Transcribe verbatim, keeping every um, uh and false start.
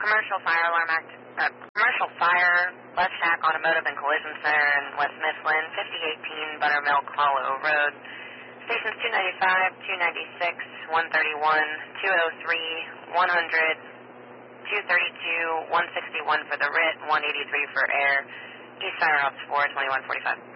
commercial fire alarm act, uh, commercial fire, West Shack Automotive and Collision Center in West Mifflin, fifty eighteen Buttermilk Hollow Road. Stations two ninety-five, two ninety-six, one thirty-one, two oh three, one hundred, two thirty-two, one sixty-one for the R I T, one eighty-three for air. East Fire Ops four, twenty-one forty-five.